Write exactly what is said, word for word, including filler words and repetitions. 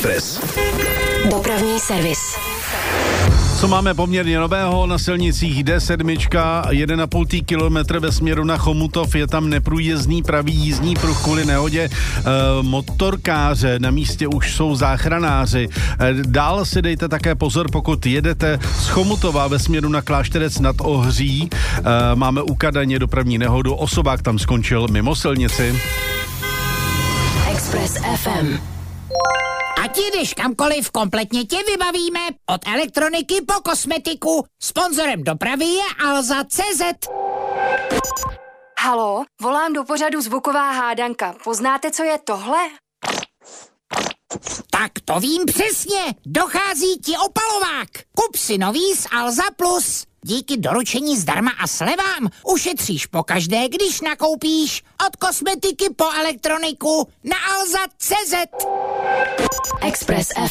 Express. Dopravní servis. Co máme poměrně nového na silnicích D sedm, jeden a půl kilometr ve směru na Chomutov, je tam neprůjezdný pravý jízdní pruh kvůli nehodě. E, motorkáře, na místě už jsou záchranáři. E, dál si dejte také pozor, pokud jedete z Chomutova ve směru na Klášterec nad Ohří. E, máme u Kadaně dopravní nehodu, osobák tam skončil mimo silnici. Express F M. Ať jdeš kamkoliv, kompletně tě vybavíme. Od elektroniky po kosmetiku. Sponzorem dopravy je Alza tečka cé zet. Haló, volám do pořadu Zvuková hádanka. Poznáte, co je tohle? Tak to vím přesně. Dochází ti opalovák. Kup si nový z Alza Plus. Díky doručení zdarma a slevám ušetříš pokaždé, když nakoupíš. Od kosmetiky po elektroniku na Alza tečka cé zet. Express